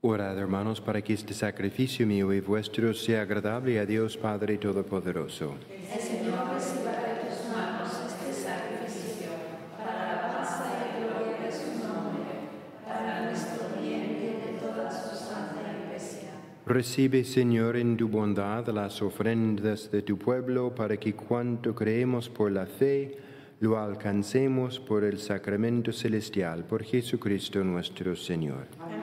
Orad, hermanos, para que este sacrificio mío y vuestro sea agradable a Dios Padre Todopoderoso. El Señor reciba de tus manos este sacrificio para la alabanza y gloria de su nombre, para nuestro bien y el de toda su santa Iglesia. Recibe, Señor, en tu bondad las ofrendas de tu pueblo, para que cuanto creemos por la fe, lo alcancemos por el sacramento celestial, por Jesucristo nuestro Señor. Amén.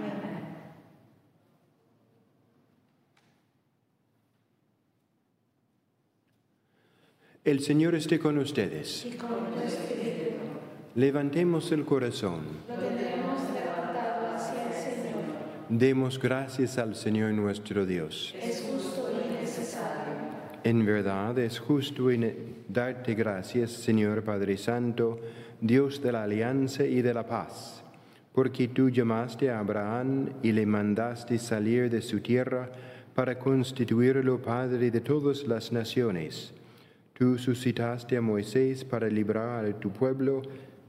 El Señor esté con ustedes. Y con tu espíritu. Levantemos el corazón. Lo tenemos levantado hacia el Señor. Demos gracias al Señor nuestro Dios. Es justo y necesario. En verdad es justo darte gracias, Señor Padre Santo, Dios de la alianza y de la paz, porque tú llamaste a Abraham y le mandaste salir de su tierra para constituirlo Padre de todas las naciones. Tú suscitaste a Moisés para librar a tu pueblo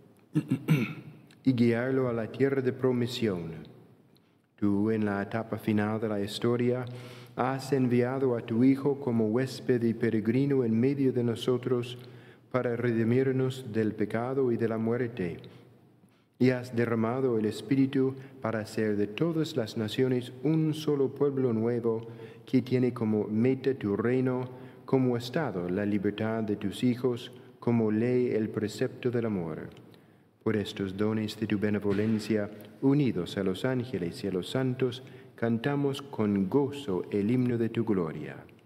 y guiarlo a la tierra de promisión. Tú, en la etapa final de la historia, has enviado a tu Hijo como huésped y peregrino en medio de nosotros para redimirnos del pecado y de la muerte. Y has derramado el Espíritu para hacer de todas las naciones un solo pueblo nuevo que tiene como meta tu reino, como estado la libertad de tus hijos, como ley el precepto del amor. Por estos dones de tu benevolencia, unidos a los ángeles y a los santos, cantamos con gozo el himno de tu gloria.